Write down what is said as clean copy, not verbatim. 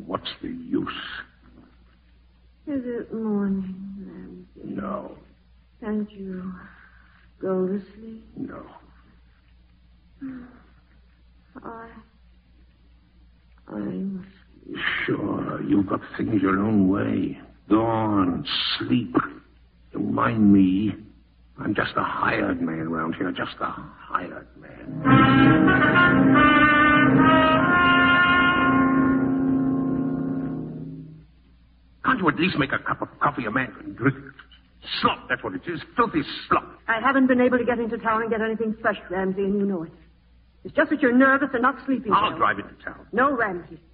what's the use? Is it morning, Ramsey? No. Can't you go to sleep? No. I must. Sure, you've got things your own way. Go on, sleep. Don't mind me. I'm just a hired man around here, just a hired man. Can't you at least make a cup of coffee a man can drink? Slop, that's what it is. Filthy slop. I haven't been able to get into town and get anything fresh, Ramsey, and you know it. It's just that you're nervous and not sleeping I'll well. drive into town. No, Ramsey.